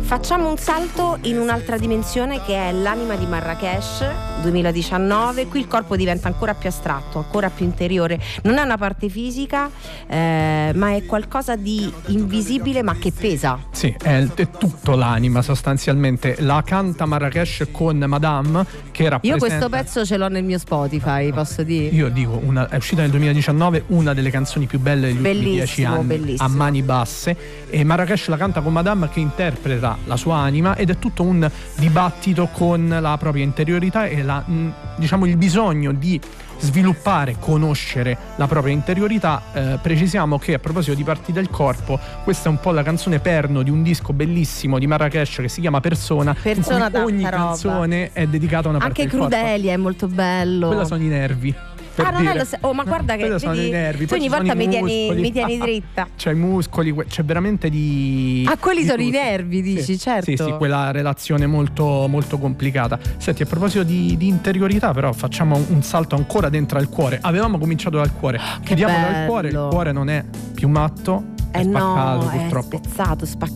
Facciamo un salto in un'altra dimensione che è l'anima di Marrakesh 2019. Qui il corpo diventa ancora più astratto, ancora più interiore. Non è una parte fisica, ma è qualcosa di invisibile ma che pesa. Sì, è tutto l'anima sostanzialmente. La canta Marrakesh con Madame, che rappresenta... Io questo pezzo ce l'ho nel mio Spotify, posso dire? Io dico, è uscita nel 2019, una delle canzoni più belle degli ultimi 10 anni, bellissimo. A mani basse, e Marrakesh la canta con Madame, che interpreta la sua anima, ed è tutto un dibattito con la propria interiorità e diciamo il bisogno di sviluppare, conoscere la propria interiorità. Precisiamo che, a proposito di parti del corpo, questa è un po' la canzone perno di un disco bellissimo di Marrakesh che si chiama Persona, in cui ogni canzone è dedicata a una parte anche del corpo. Anche Crudelia è molto bello. Quella sono i nervi. Non è ma guarda che sono i nervi. tu ogni volta mi tieni dritta. C'è i muscoli, c'è veramente di... quelli di sono tutto. I nervi, dici, sì, certo. Sì, quella relazione molto, molto complicata. Senti, a proposito di interiorità, però facciamo un salto ancora dentro al cuore. Avevamo cominciato dal cuore, chiudiamo dal cuore. Il cuore non è più matto, è spaccato, purtroppo. È spezzato, spaccato.